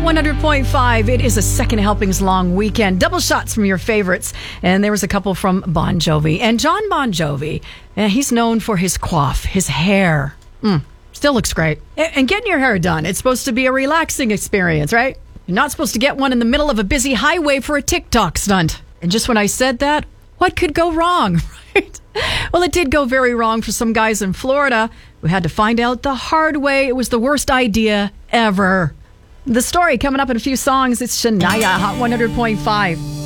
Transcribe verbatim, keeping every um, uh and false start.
Hot one hundred point five. It is a second helpings long weekend. Double shots from your favorites. And there was a couple from Bon Jovi. And John Bon Jovi, eh, he's known for his coif, his hair. Mm, still looks great. And getting your hair done, it's supposed to be a relaxing experience, right? You're not supposed to get one in the middle of a busy highway for a TikTok stunt. And just when I said that, what could go wrong, right? Well, it did go very wrong for some guys in Florida who had to find out the hard way it was the worst idea ever. The story coming up in a few songs. It's Shania, Hot one hundred point five.